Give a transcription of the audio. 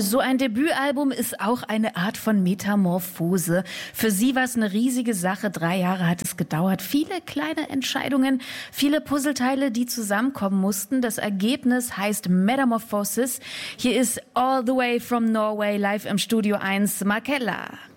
So ein Debütalbum ist auch eine Art von Metamorphose. Für sie war es eine riesige Sache. 3 Jahre hat es gedauert. Viele kleine Entscheidungen, viele Puzzleteile, die zusammenkommen mussten. Das Ergebnis heißt Metamorphosis. Hier ist All the Way from Norway live im Studio 1 Markella.